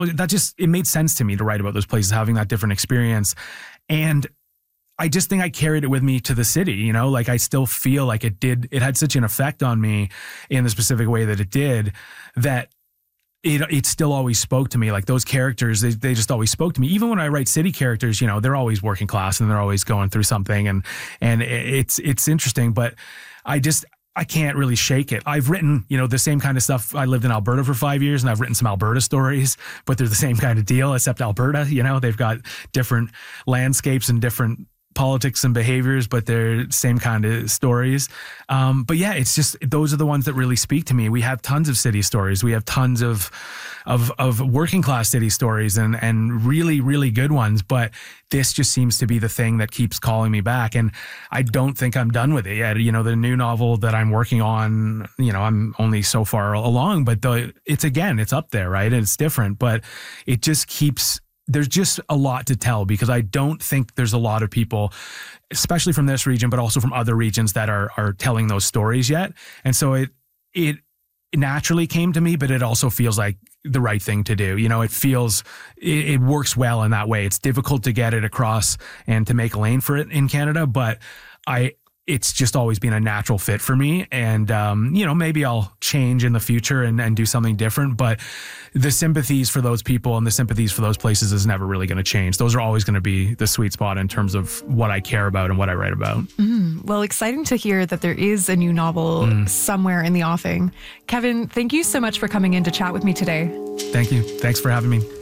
that just, it made sense to me to write about those places, having that different experience. And I just think I carried it with me to the city, you know, like I still feel like it had such an effect on me in the specific way that it did, that it still always spoke to me. Like those characters, they just always spoke to me. Even when I write city characters, you know, they're always working class and they're always going through something, and it's interesting, but I can't really shake it. I've written, you know, the same kind of stuff. I lived in Alberta for 5 years and I've written some Alberta stories, but they're the same kind of deal, except Alberta, you know, they've got different landscapes and different politics and behaviors, but they're same kind of stories. But yeah, it's just, those are the ones that really speak to me. We have tons of city stories. We have tons of working class city stories and really, really good ones. But this just seems to be the thing that keeps calling me back. And I don't think I'm done with it yet. You know, the new novel that I'm working on, you know, I'm only so far along, but it's up there, right? And it's different, but it just keeps, there's just a lot to tell, because I don't think there's a lot of people, especially from this region, but also from other regions, that are telling those stories yet. And so it naturally came to me, but it also feels like the right thing to do. You know, it works well in that way. It's difficult to get it across and to make a lane for it in Canada, but it's just always been a natural fit for me. And, you know, maybe I'll change in the future and do something different, but the sympathies for those people and the sympathies for those places is never really going to change. Those are always going to be the sweet spot in terms of what I care about and what I write about. Well, exciting to hear that there is a new novel somewhere in the offing. Kevin, thank you so much for coming in to chat with me today. Thank you. Thanks for having me.